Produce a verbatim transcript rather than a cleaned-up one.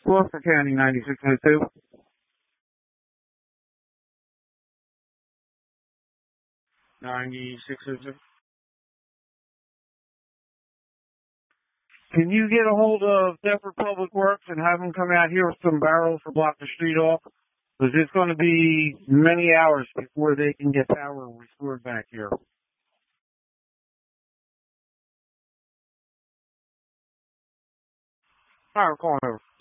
Gloucester County ninety-six oh two. ninety-six oh two. Can you get a hold of Deptford Public Works and have them come out here with some barrels to block the street off? Because it's going to be many hours before they can get power restored back here. All right, we're calling over.